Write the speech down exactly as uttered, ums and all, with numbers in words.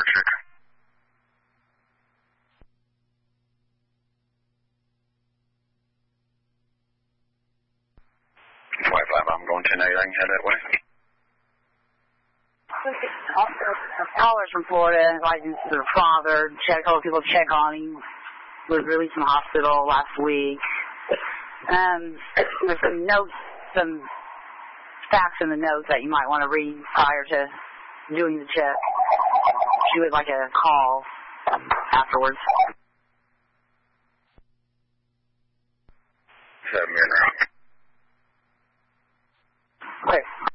check. twenty-five, I'm going ten eight, I can head that way. Callers from Florida, like their father, check, told people to check on him, was released from the hospital last week. Um, there's some notes, some facts in the notes that you might want to read prior to doing the check. She would like a call afterwards. Seven minutes. Okay.